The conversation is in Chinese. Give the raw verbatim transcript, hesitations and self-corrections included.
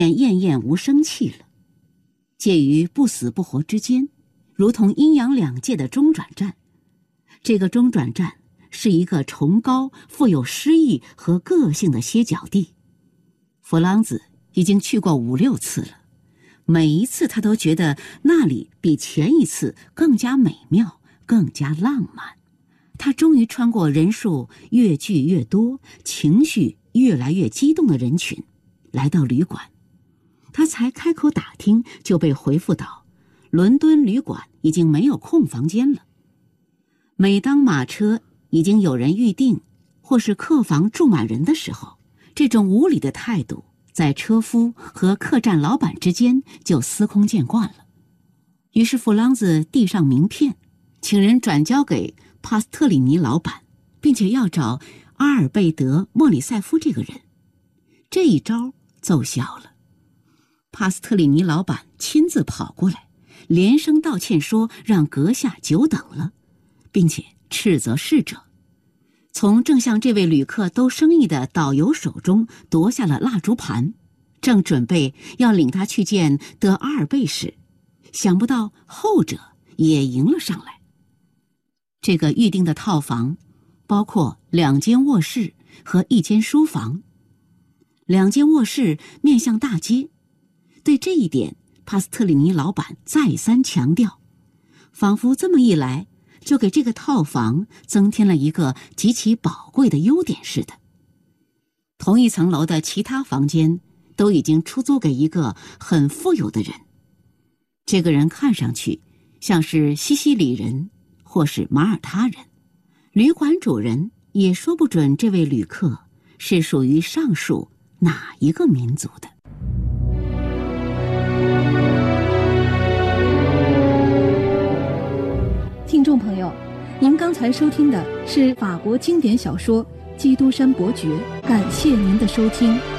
便奄奄无生气了。介于不死不活之间，如同阴阳两界的中转站。这个中转站是一个崇高、富有诗意和个性的歇脚地。弗朗兹已经去过五六次了，每一次他都觉得那里比前一次更加美妙，更加浪漫。他终于穿过人数越聚越多、情绪越来越激动的人群，来到旅馆。他才开口打听，就被回复到伦敦旅馆已经没有空房间了。每当马车已经有人预定，或是客房住满人的时候，这种无理的态度在车夫和客栈老板之间就司空见惯了。于是弗朗兹递上名片，请人转交给帕斯特里尼老板，并且要找阿尔贝德·莫里塞夫这个人。这一招奏效了。帕斯特里尼老板亲自跑过来，连声道歉说让阁下久等了，并且斥责侍者，从正向这位旅客兜生意的导游手中夺下了蜡烛盘，正准备要领他去见德阿尔贝时，想不到后者也迎了上来。这个预定的套房包括两间卧室和一间书房，两间卧室面向大街。对这一点，帕斯特里尼老板再三强调，仿佛这么一来就给这个套房增添了一个极其宝贵的优点似的。同一层楼的其他房间都已经出租给一个很富有的人，这个人看上去像是西西里人或是马耳他人，旅馆主人也说不准这位旅客是属于上述哪一个民族的。 听众朋友，您刚才收听的是法国经典小说《基督山伯爵》，感谢您的收听。